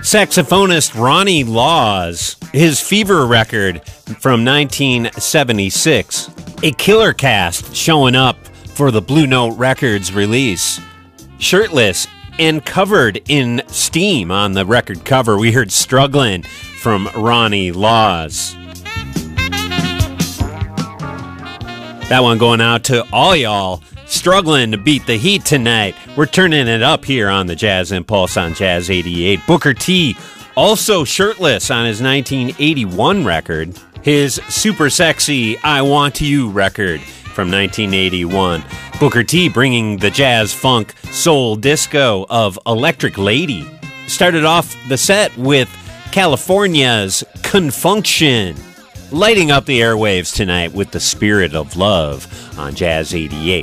Saxophonist Ronnie Laws, his Fever record from 1976. A killer cast showing up for the Blue Note Records release. Shirtless and covered in steam on the record cover. We heard Struggling from Ronnie Laws. That one going out to all y'all struggling to beat the heat tonight. We're turning it up here on the Jazz Impulse on Jazz 88. Booker T, also shirtless on his 1981 record. His super sexy I Want You record from 1981. Booker T bringing the jazz, funk, soul, disco of Electric Lady. Started off the set with California's Confunction. Lighting up the airwaves tonight with the Spirit of Love on Jazz 88.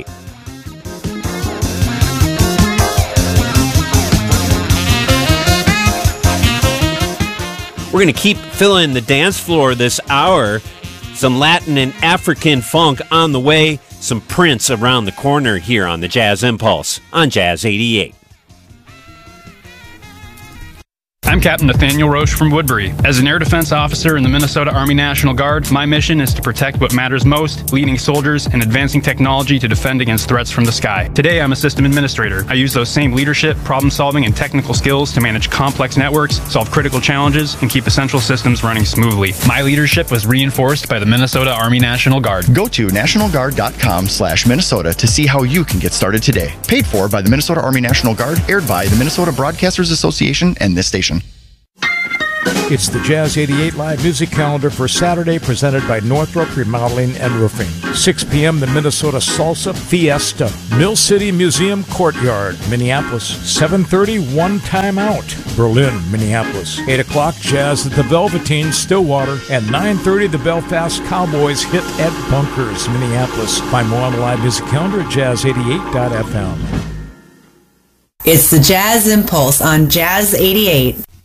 We're going to keep filling the dance floor this hour. Some Latin and African funk on the way. Some Prince around the corner here on the Jazz Impulse on Jazz 88. I'm Captain Nathaniel Roche from Woodbury. As an air defense officer in the Minnesota Army National Guard, my mission is to protect what matters most, leading soldiers and advancing technology to defend against threats from the sky. Today, I'm a system administrator. I use those same leadership, problem-solving, and technical skills to manage complex networks, solve critical challenges, and keep essential systems running smoothly. My leadership was reinforced by the Minnesota Army National Guard. Go to nationalguard.com/Minnesota to see how you can get started today. Paid for by the Minnesota Army National Guard, aired by the Minnesota Broadcasters Association and this station. It's the Jazz 88 live music calendar for Saturday, presented by Northrop Remodeling and Roofing. 6 p.m., the Minnesota Salsa Fiesta, Mill City Museum Courtyard, Minneapolis. 7:30, One Time Out, Berlin, Minneapolis. 8 o'clock, Jazz at the Velveteen, Stillwater. And 9:30, the Belfast Cowboys hit at Bunkers, Minneapolis. Find more on the live music calendar at jazz88.fm. It's the Jazz Impulse on Jazz 88.